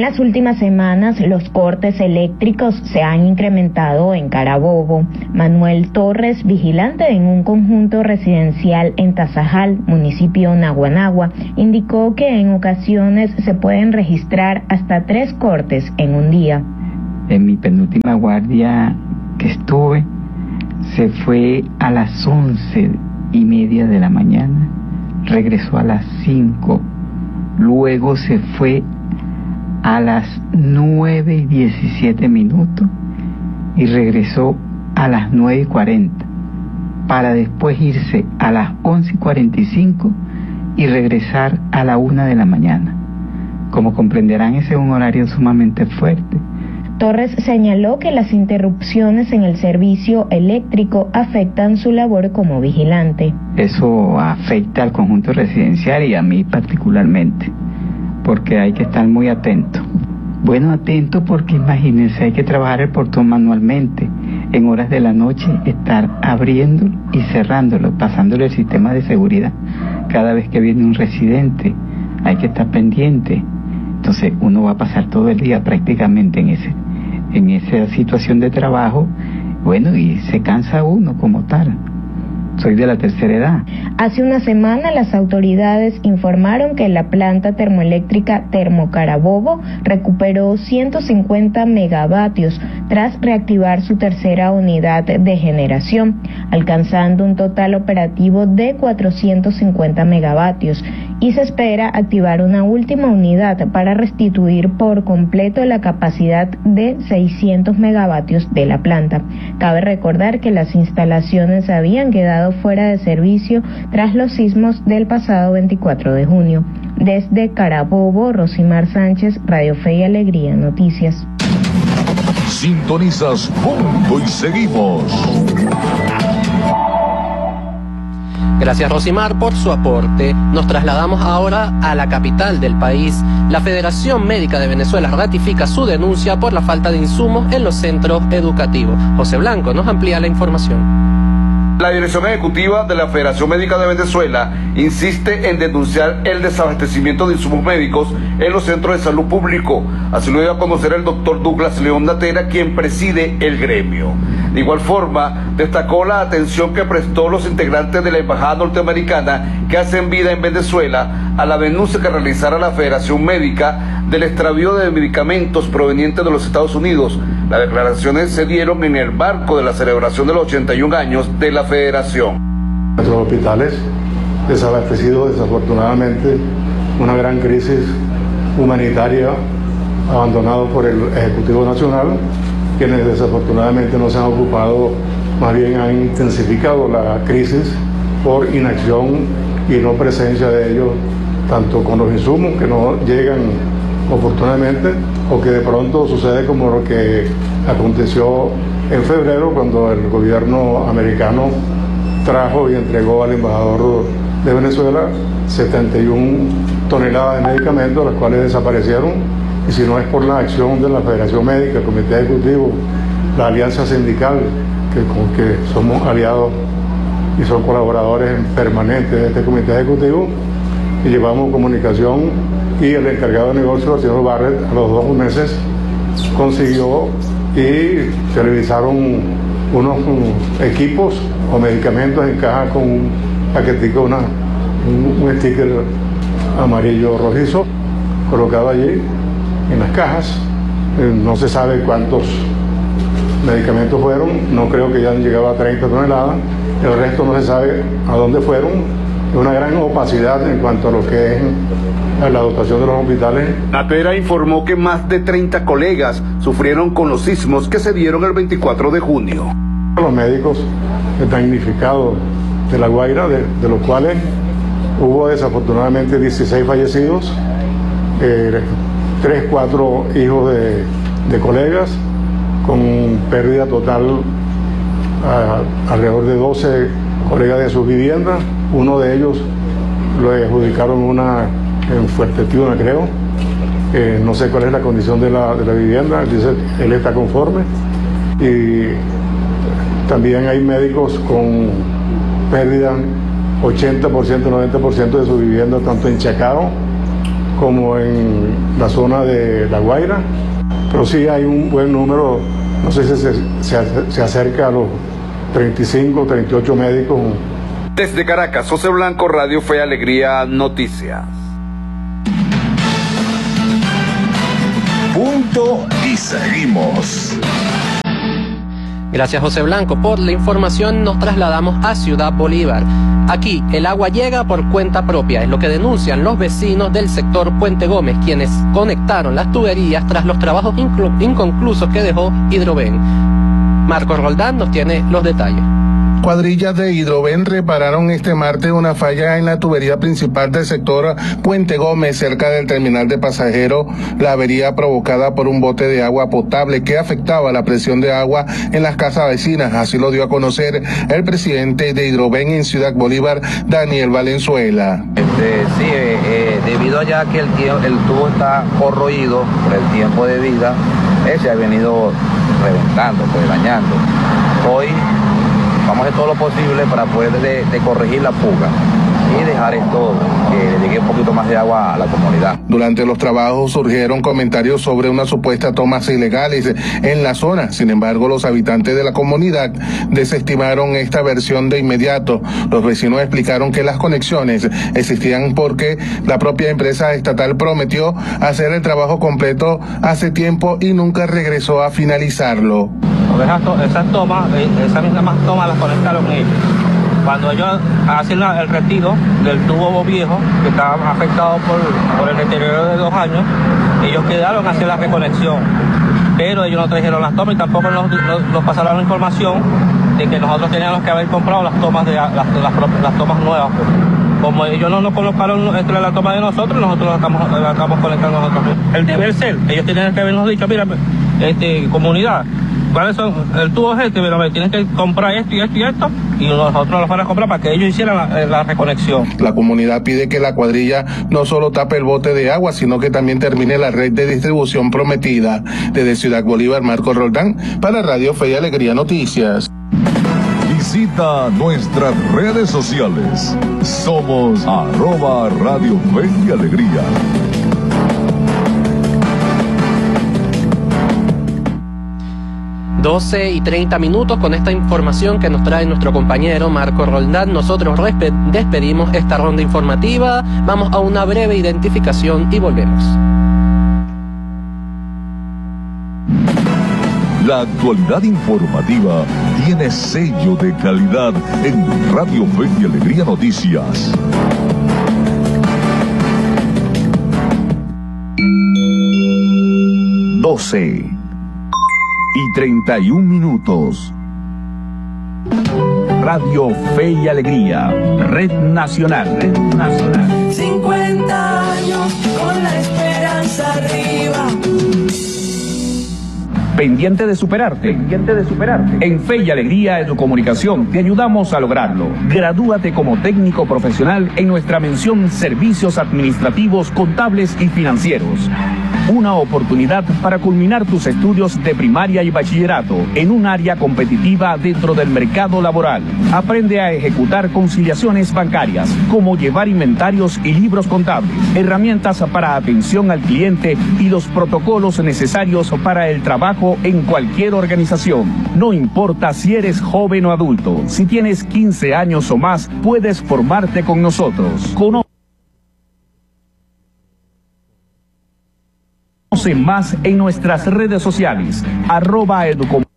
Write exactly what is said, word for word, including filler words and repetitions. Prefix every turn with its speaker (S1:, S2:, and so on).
S1: En las últimas semanas, los cortes eléctricos se han incrementado en Carabobo. Manuel Torres, vigilante en un conjunto residencial en Tazajal, municipio Naguanagua, indicó que en ocasiones se pueden registrar hasta tres cortes en un día.
S2: En mi penúltima guardia que estuve, se fue a las once y media de la mañana, regresó a las cinco, luego se fue a las nueve y diecisiete minutos y regresó a las nueve y cuarenta para después irse a las once y cuarenta y cinco y regresar a la una de la mañana. Como comprenderán, ese es un horario sumamente fuerte.
S1: Torres señaló que las interrupciones en el servicio eléctrico afectan su labor como vigilante.
S2: Eso afecta al conjunto residencial y a mí particularmente, porque hay que estar muy atento. Bueno, atento porque imagínense, hay que trabajar el portón manualmente, en horas de la noche estar abriendo y cerrándolo, pasándole el sistema de seguridad. Cada vez que viene un residente hay que estar pendiente. Entonces uno va a pasar todo el día prácticamente en ese, en esa situación de trabajo, bueno, y se cansa uno como tal. Soy de la tercera edad.
S1: Hace una semana las autoridades informaron que la planta termoeléctrica Termocarabobo recuperó ciento cincuenta megavatios tras reactivar su tercera unidad de generación, alcanzando un total operativo de cuatrocientos cincuenta megavatios, y se espera activar una última unidad para restituir por completo la capacidad de seiscientos megavatios de la planta. Cabe recordar que las instalaciones habían quedado fuera de servicio tras los sismos del pasado veinticuatro de junio. Desde Carabobo, Rosimar Sánchez, Radio Fe y Alegría Noticias.
S3: Sintonizas Punto y seguimos.
S4: Gracias, Rosimar, por su aporte. Nos trasladamos ahora a la capital del país. La Federación Médica de Venezuela ratifica su denuncia por la falta de insumos en los centros educativos. José Blanco nos amplía la información.
S5: La Dirección Ejecutiva de la Federación Médica de Venezuela insiste en denunciar el desabastecimiento de insumos médicos en los centros de salud público. Así lo dio a conocer el doctor Douglas León Natera, quien preside el gremio. De igual forma, destacó la atención que prestó los integrantes de la Embajada Norteamericana que hacen vida en Venezuela a la denuncia que realizara la Federación Médica del extravío de medicamentos provenientes de los Estados Unidos. Las declaraciones se dieron en el marco de la celebración de los ochenta y un años de la Federación.
S6: Nuestros hospitales desabastecidos, desafortunadamente, una gran crisis humanitaria, abandonados por el Ejecutivo Nacional, quienes desafortunadamente no se han ocupado, más bien han intensificado la crisis por inacción y no presencia de ellos, tanto con los insumos que no llegan oportunamente, o que de pronto sucede como lo que aconteció en febrero, cuando el gobierno americano trajo y entregó al embajador de Venezuela setenta y una toneladas de medicamentos, las cuales desaparecieron, y si no es por la acción de la Federación Médica, el Comité Ejecutivo, la Alianza Sindical, que, con que somos aliados y son colaboradores permanentes de este Comité Ejecutivo, y llevamos comunicación, y el encargado de negocios, el señor Barrett, a los dos meses consiguió y se revisaron unos um, equipos o medicamentos en caja con un paquetico, una, un, un sticker amarillo rojizo colocado allí en las cajas. Eh, no se sabe cuántos medicamentos fueron, no creo que hayan llegado a treinta toneladas, el resto no se sabe a dónde fueron. Una gran opacidad en cuanto a lo que es la dotación de los hospitales.
S5: Natera informó que más de treinta colegas sufrieron con los sismos que se dieron el veinticuatro de junio.
S6: Los médicos damnificados de La Guaira, de, de los cuales hubo desafortunadamente dieciséis fallecidos, eh, tres, cuatro hijos de, de colegas, con pérdida total a, alrededor de doce colegas de sus viviendas. Uno de ellos lo adjudicaron una en Fuerte Tiuna, creo. Eh, no sé cuál es la condición de la, de la vivienda, dice él está conforme. Y también hay médicos con pérdida ochenta por ciento, noventa por ciento de su vivienda, tanto en Chacao como en la zona de La Guaira, pero sí hay un buen número, no sé si se, se, se acerca a los treinta y cinco, treinta y ocho médicos.
S5: Desde Caracas, José Blanco, Radio Fe y Alegría Noticias.
S3: Punto y seguimos.
S4: Gracias, José Blanco, por la información. Nos trasladamos a Ciudad Bolívar. Aquí el agua llega por cuenta propia, es lo que denuncian los vecinos del sector Puente Gómez, quienes conectaron las tuberías tras los trabajos inconclusos que dejó Hidroven. Marco Roldán nos tiene los detalles.
S7: Cuadrillas de Hidroven repararon este martes una falla en la tubería principal del sector Puente Gómez, cerca del terminal de pasajeros. La avería provocada por un bote de agua potable que afectaba la presión de agua en las casas vecinas. Así lo dio a conocer el presidente de Hidroven en Ciudad Bolívar, Daniel Valenzuela.
S8: Este, sí, eh, eh, debido a ya que el, el tubo está corroído por el tiempo de vida, eh, se ha venido reventando, pues dañando. Hoy vamos a hacer todo lo posible para poder de, de corregir la fuga y dejar esto que le llegue un poquito más de agua a la comunidad.
S7: Durante los trabajos surgieron comentarios sobre una supuesta tomas ilegales en la zona. Sin embargo, los habitantes de la comunidad desestimaron esta versión de inmediato. Los vecinos explicaron que las conexiones existían porque la propia empresa estatal prometió hacer el trabajo completo hace tiempo y nunca regresó a finalizarlo.
S9: Esas, to esas tomas, esas mismas tomas las conectaron ellos. Cuando ellos hacen el retiro del tubo viejo, que estaba afectado por, por el deterioro de dos años, ellos quedaron a hacer la reconexión. Pero ellos no trajeron las tomas y tampoco nos, nos, nos pasaron la información de que nosotros teníamos que haber comprado las tomas, de, las, las, las tomas nuevas. Como ellos no nos colocaron entre la toma de nosotros, nosotros la estamos, la estamos conectando nosotros. El deber ser, ellos tenían que habernos dicho, mira, este, comunidad, ¿cuáles son? El tubo es este, pero me tienen que comprar esto y esto y esto, y nosotros los van a comprar para que ellos hicieran la, la reconexión.
S7: La comunidad pide que la cuadrilla no solo tape el bote de agua, sino que también termine la red de distribución prometida. Desde Ciudad Bolívar, Marco Roldán, para Radio Fe y Alegría Noticias.
S3: Visita nuestras redes sociales. Somos arroba Radio Fe y Alegría.
S4: doce y treinta minutos. Con esta información que nos trae nuestro compañero Marco Roldán, nosotros despedimos esta ronda informativa. Vamos a una breve identificación y volvemos.
S3: La actualidad informativa tiene sello de calidad en Radio Fe y Alegría Noticias. doce y treinta y un minutos. Radio Fe y Alegría, Red Nacional, Red Nacional.
S10: cincuenta años con la esperanza arriba.
S11: Pendiente de superarte. Pendiente de superarte. En Fe y Alegría Educomunicación te ayudamos a lograrlo. Gradúate como técnico profesional en nuestra mención Servicios Administrativos, Contables y Financieros. Una oportunidad para culminar tus estudios de primaria y bachillerato en un área competitiva dentro del mercado laboral. Aprende a ejecutar conciliaciones bancarias, como llevar inventarios y libros contables, herramientas para atención al cliente y los protocolos necesarios para el trabajo en cualquier organización. No importa si eres joven o adulto, si tienes quince años o más, puedes formarte con nosotros. Cono Conoce más en nuestras redes sociales, arroba educom.